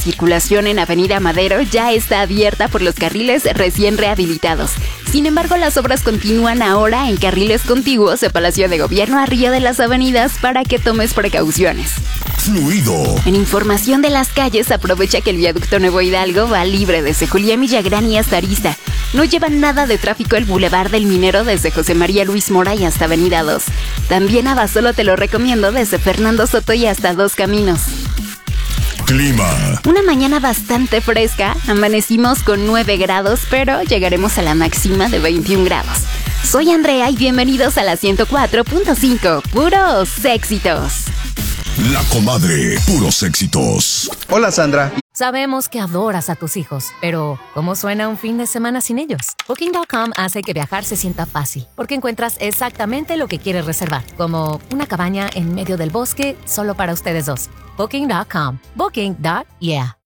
Circulación en Avenida Madero ya está abierta por los carriles recién rehabilitados. Sin embargo, las obras continúan ahora en carriles contiguos de Palacio de Gobierno a Río de las Avenidas para que tomes precauciones. Fluido. En información de las calles, aprovecha que el viaducto Nuevo Hidalgo va libre desde Julián Villagrán y hasta Arista. No lleva nada de tráfico el Boulevard del Minero desde José María Luis Mora y hasta Avenida 2. También Abasolo te lo recomiendo desde Fernando Soto y hasta Dos Caminos. Clima. Una mañana bastante fresca, amanecimos con 9 grados, pero llegaremos a la máxima de 21 grados. Soy Andrea y bienvenidos a la 104.5, puros éxitos. La Comadre, puros éxitos. Hola Sandra. Sabemos que adoras a tus hijos, pero ¿cómo suena un fin de semana sin ellos? Booking.com hace que viajar se sienta fácil, porque encuentras exactamente lo que quieres reservar, como una cabaña en medio del bosque solo para ustedes dos. Booking.com. Booking.yeah.